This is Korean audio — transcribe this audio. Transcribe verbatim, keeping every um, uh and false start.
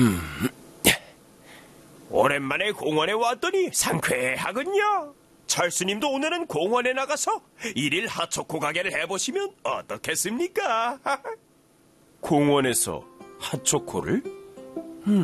오랜만에 공원에 왔더니 상쾌하군요. 철수님도 오늘은 공원에 나가서 일일 핫초코 가게를 해보시면 어떻겠습니까? 공원에서 핫초코를?